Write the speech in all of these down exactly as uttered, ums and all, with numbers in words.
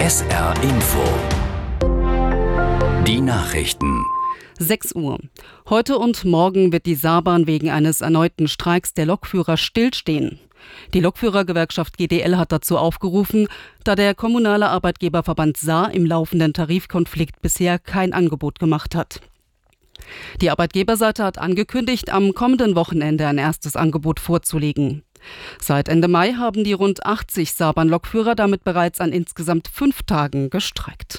S R Info. Die Nachrichten. sechs Uhr. Heute und morgen wird die Saarbahn wegen eines erneuten Streiks der Lokführer stillstehen. Die Lokführergewerkschaft G D L hat dazu aufgerufen, da der kommunale Arbeitgeberverband Saar im laufenden Tarifkonflikt bisher kein Angebot gemacht hat. Die Arbeitgeberseite hat angekündigt, am kommenden Wochenende ein erstes Angebot vorzulegen. Seit Ende Mai haben die rund achtzig Saarbahn-Lokführer damit bereits an insgesamt fünf Tagen gestreikt.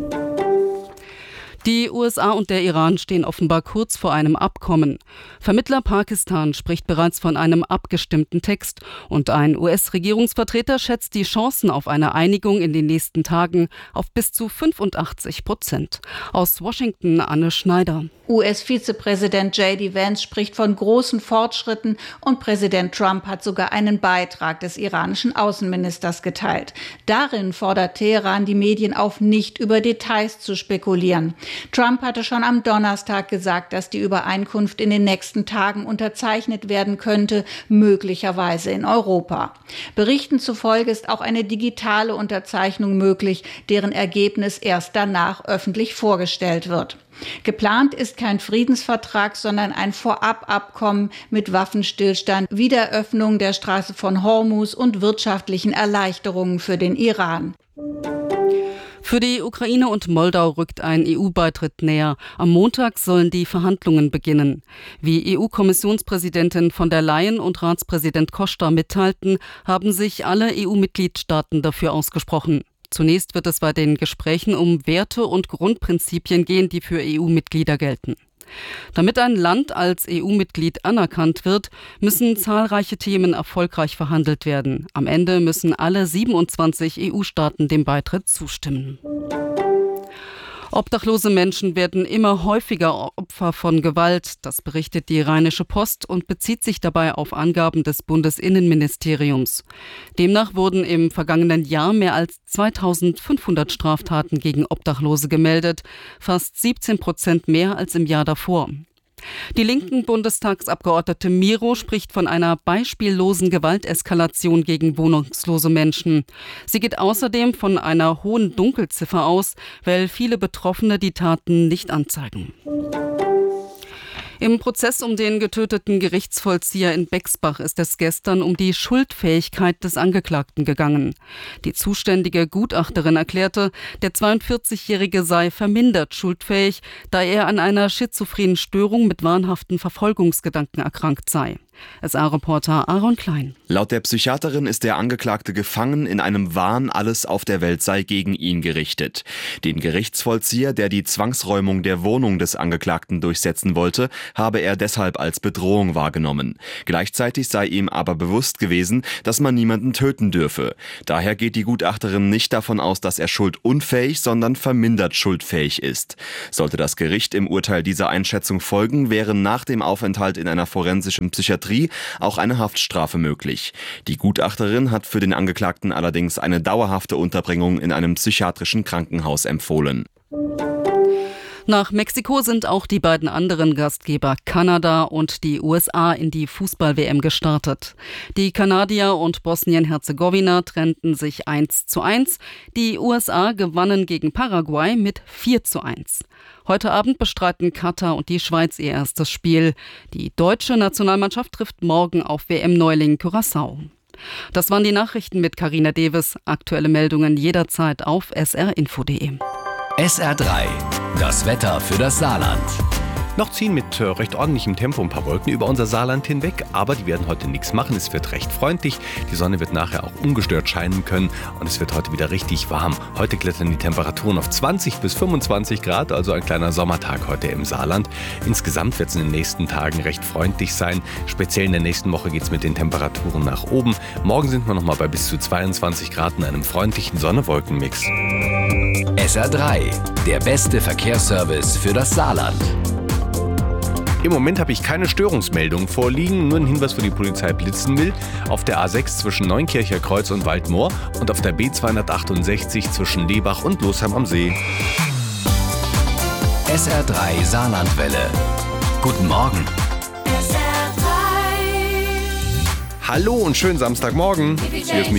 Die U S A und der Iran stehen offenbar kurz vor einem Abkommen. Vermittler Pakistan spricht bereits von einem abgestimmten Text und ein U S-Regierungsvertreter schätzt die Chancen auf eine Einigung in den nächsten Tagen auf bis zu fünfundachtzig Prozent. Aus Washington Anne Schneider. U S-Vizepräsident J D Vance spricht von großen Fortschritten und Präsident Trump hat sogar einen Beitrag des iranischen Außenministers geteilt. Darin fordert Teheran die Medien auf, nicht über Details zu spekulieren. Trump hatte schon am Donnerstag gesagt, dass die Übereinkunft in den nächsten Tagen unterzeichnet werden könnte, möglicherweise in Europa. Berichten zufolge ist auch eine digitale Unterzeichnung möglich, deren Ergebnis erst danach öffentlich vorgestellt wird. Geplant ist kein Friedensvertrag, sondern ein Vorababkommen mit Waffenstillstand, Wiederöffnung der Straße von Hormuz und wirtschaftlichen Erleichterungen für den Iran. Für die Ukraine und Moldau rückt ein E U-Beitritt näher. Am Montag sollen die Verhandlungen beginnen. Wie E U-Kommissionspräsidentin von der Leyen und Ratspräsident Costa mitteilten, haben sich alle E U-Mitgliedstaaten dafür ausgesprochen. Zunächst wird es bei den Gesprächen um Werte und Grundprinzipien gehen, die für E U-Mitglieder gelten. Damit ein Land als E U-Mitglied anerkannt wird, müssen zahlreiche Themen erfolgreich verhandelt werden. Am Ende müssen alle siebenundzwanzig E U-Staaten dem Beitritt zustimmen. Obdachlose Menschen werden immer häufiger Opfer von Gewalt. Das berichtet die Rheinische Post und bezieht sich dabei auf Angaben des Bundesinnenministeriums. Demnach wurden im vergangenen Jahr mehr als zweitausendfünfhundert Straftaten gegen Obdachlose gemeldet, fast siebzehn Prozent mehr als im Jahr davor. Die linken Bundestagsabgeordnete Miro spricht von einer beispiellosen Gewalteskalation gegen wohnungslose Menschen. Sie geht außerdem von einer hohen Dunkelziffer aus, weil viele Betroffene die Taten nicht anzeigen. Im Prozess um den getöteten Gerichtsvollzieher in Bexbach ist es gestern um die Schuldfähigkeit des Angeklagten gegangen. Die zuständige Gutachterin erklärte, der zweiundvierzigjährige sei vermindert schuldfähig, da er an einer schizophrenen Störung mit wahnhaften Verfolgungsgedanken erkrankt sei. S A-Reporter Aaron Klein. Laut der Psychiaterin ist der Angeklagte gefangen in einem Wahn, alles auf der Welt sei gegen ihn gerichtet. Den Gerichtsvollzieher, der die Zwangsräumung der Wohnung des Angeklagten durchsetzen wollte, habe er deshalb als Bedrohung wahrgenommen. Gleichzeitig sei ihm aber bewusst gewesen, dass man niemanden töten dürfe. Daher geht die Gutachterin nicht davon aus, dass er schuldunfähig, sondern vermindert schuldfähig ist. Sollte das Gericht im Urteil dieser Einschätzung folgen, wäre nach dem Aufenthalt in einer forensischen Psychiatrie auch eine Haftstrafe möglich. Die Gutachterin hat für den Angeklagten allerdings eine dauerhafte Unterbringung in einem psychiatrischen Krankenhaus empfohlen. Nach Mexiko sind auch die beiden anderen Gastgeber Kanada und die U S A in die Fußball-W M gestartet. Die Kanadier und Bosnien-Herzegowina trennten sich eins zu eins. Die U S A gewannen gegen Paraguay mit vier zu eins. Heute Abend bestreiten Katar und die Schweiz ihr erstes Spiel. Die deutsche Nationalmannschaft trifft morgen auf W M-Neuling Curaçao. Das waren die Nachrichten mit Carina Deves. Aktuelle Meldungen jederzeit auf s r info punkt d e. S R drei. Das Wetter für das Saarland. Noch ziehen mit äh, recht ordentlichem Tempo ein paar Wolken über unser Saarland hinweg, aber die werden heute nichts machen. Es wird recht freundlich, die Sonne wird nachher auch ungestört scheinen können und es wird heute wieder richtig warm. Heute klettern die Temperaturen auf zwanzig bis fünfundzwanzig Grad, also ein kleiner Sommertag heute im Saarland. Insgesamt wird es in den nächsten Tagen recht freundlich sein. Speziell in der nächsten Woche geht es mit den Temperaturen nach oben. Morgen sind wir noch mal bei bis zu zweiundzwanzig Grad in einem freundlichen Sonne-Wolken-Mix. S R drei, der beste Verkehrsservice für das Saarland. Im Moment habe ich keine Störungsmeldung vorliegen, nur ein Hinweis, wo die Polizei blitzen will. Auf der A sechs zwischen Neunkircher Kreuz und Waldmoor und auf der B zweihundertachtundsechzig zwischen Lebach und Losheim am See. S R drei Saarlandwelle. Guten Morgen. Hallo und schönen Samstagmorgen. Hier ist